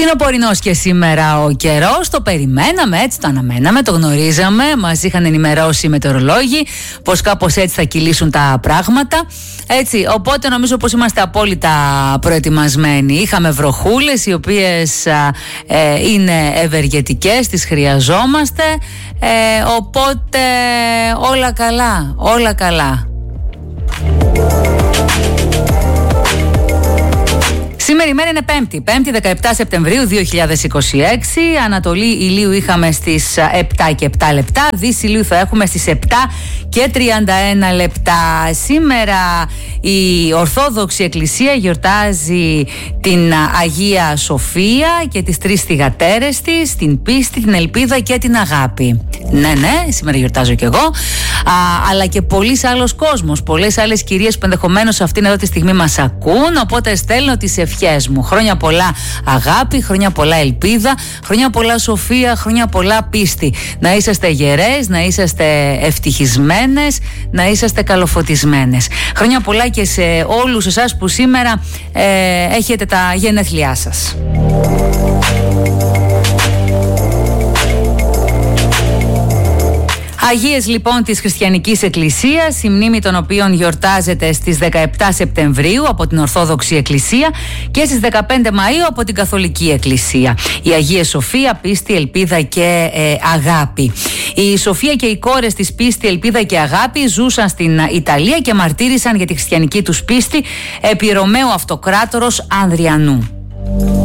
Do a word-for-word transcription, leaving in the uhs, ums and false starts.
Φθινοπορεινός και σήμερα ο καιρός, το περιμέναμε έτσι, το αναμέναμε, το γνωρίζαμε, μας είχαν ενημερώσει οι μετεωρολόγοι πως κάπως έτσι θα κυλήσουν τα πράγματα. Έτσι, οπότε νομίζω πως είμαστε απόλυτα προετοιμασμένοι. Είχαμε βροχούλες οι οποίες α, ε, είναι ευεργετικές, τις χρειαζόμαστε, ε, οπότε όλα καλά, όλα καλά. Σήμερα η μέρα είναι Πέμπτη, Πέμπτη δεκαεπτά Σεπτεμβρίου δύο χιλιάδες είκοσι έξι. Ανατολή ηλίου είχαμε στις επτά και επτά λεπτά, δύση ηλίου θα έχουμε στις επτά και τριάντα ένα λεπτά. Σήμερα η Ορθόδοξη Εκκλησία γιορτάζει την Αγία Σοφία και τις τρεις θυγατέρες της, την πίστη, την ελπίδα και την αγάπη. Ναι, ναι, σήμερα γιορτάζω κι εγώ, α, αλλά και πολλοί άλλος κόσμος, πολλές άλλες κυρίες που ενδεχομένως αυτήν εδώ τη στιγμή μας ακούν, οπότε στέλνω τις ευχές μου. Χρόνια πολλά αγάπη, χρόνια πολλά ελπίδα, χρόνια πολλά σοφία, χρόνια πολλά πίστη. Να είσαστε γερές, να είσαστε ευτυχισμένες, να είσαστε καλοφωτισμένες. Χρόνια πολλά και σε όλους εσάς που σήμερα ε, έχετε τα γενέθλιά σας. Αγίες λοιπόν της Χριστιανικής Εκκλησίας, η μνήμη των οποίων γιορτάζεται στις δεκαεπτά Σεπτεμβρίου από την Ορθόδοξη Εκκλησία και στις δεκαπέντε Μαΐου από την Καθολική Εκκλησία. Η Αγία Σοφία, πίστη, ελπίδα και ε, αγάπη. Η Σοφία και οι κόρες της πίστη, ελπίδα και αγάπη ζούσαν στην Ιταλία και μαρτύρησαν για τη χριστιανική τους πίστη επί Ρωμαίου Αυτοκράτορος Ανδριανού.